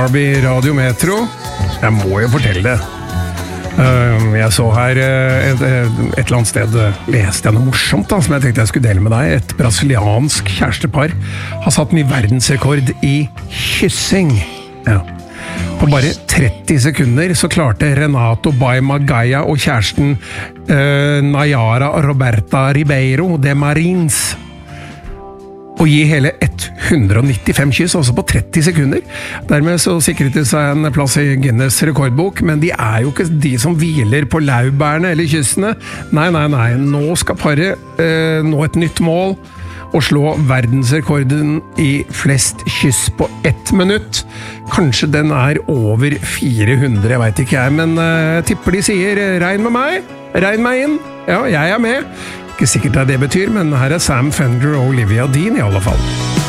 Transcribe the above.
Barbie Radio Metro. Jeg må jo fortelle det. Jeg så her et eller annet sted, leste jeg noe morsomt da, som jeg tenkte jeg skulle dele med deg. Et brasiliansk kjærestepar har satt ny verdensrekord i kyssing. Ja. På bare 30 sekunder så klarte Renato Baimagaia og kjæresten Nayara Roberta Ribeiro de Marins å gi hele 195 kyss, også på 30 sekunder. Dermed så sikret de seg en plass i Guinness rekordbok, men de er jo ikke de som hviler på laurbærene eller kyssene. Nei. Nå skal paret nå et nytt mål og slå verdensrekorden i flest kyss på 1 minutt. Kanskje den er over 400, jeg vet ikke jeg, men jeg tipper de sier regn med meg, regn meg inn. Ja, jeg er med. Ikke sikkert det betyr, men her er Sam Fender og Olivia Dean i alle fall.